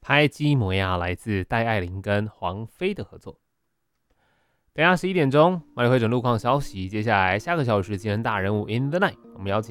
拍基摩亚来自戴爱玲跟黄飞的合作。等一下11点钟，马里会诊路况消息。接下来下个小时，今天大人物 in the night，我们邀请